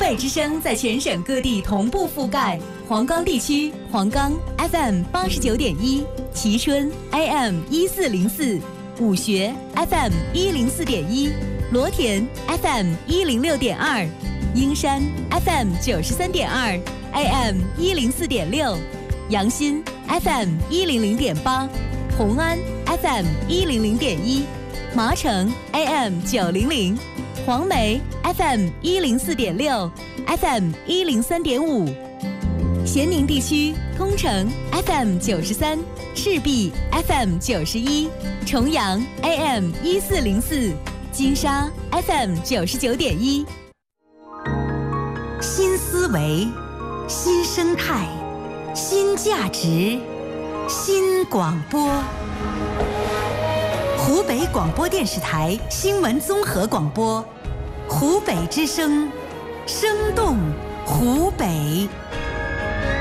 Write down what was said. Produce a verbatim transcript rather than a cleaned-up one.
北之声在全省各地同步覆盖。黄冈地区，黄冈 F M 八十九点一，蕲春 A M 一四零四，武穴 F M 一零四点一，罗田 F M 一零六点二，英山 F M 九十三点二 A M 一零四点六，阳新 F M 一零零点八，红安 F M 一零零点一，麻城 A M 九零零，黄梅 F M 一零四点六 ，F M 一零三点五，咸宁地区通城 F M 九十三，赤壁 F M 九十一，重阳 A M 一四零四，金沙 F M 九十九点一。 新思维，新生态，新价值，新广播。湖北广播电视台新闻综合广播，湖北之声，生动湖北。